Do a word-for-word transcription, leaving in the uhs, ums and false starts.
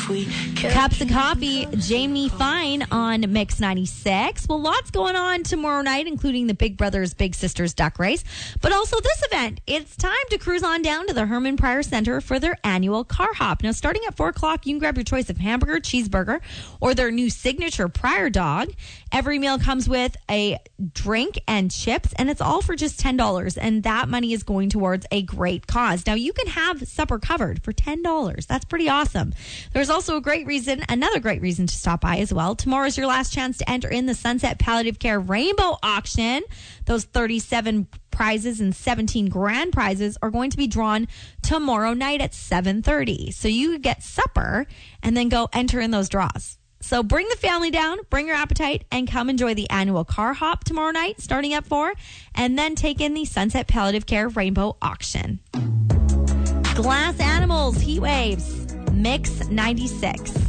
if we Cups of Coffee, Jamie Fine on Mix ninety-six. Well, lots going on tomorrow night, including the Big Brothers Big Sisters duck race, but also this event. It's time to cruise on down to the Herman Pryor Center for their annual car hop. Now, starting at four o'clock, you can grab your choice of hamburger, cheeseburger, or their new signature Pryor dog. Every meal comes with a drink and chips, and it's all for just ten dollars, and that money is going towards a great cause. Now, you can have supper covered for ten dollars. That's pretty awesome. There's also a great reason, another great reason to stop by as well. Tomorrow is your last chance to enter in the Sunset Palliative Care Rainbow Auction. Those thirty-seven prizes and seventeen grand prizes are going to be drawn tomorrow night at seven thirty. So you get supper and then go enter in those draws. So bring the family down, bring your appetite, and come enjoy the annual car hop tomorrow night starting at four, and then take in the Sunset Palliative Care Rainbow Auction. Glass Animals, Heat Waves, Mix ninety-six.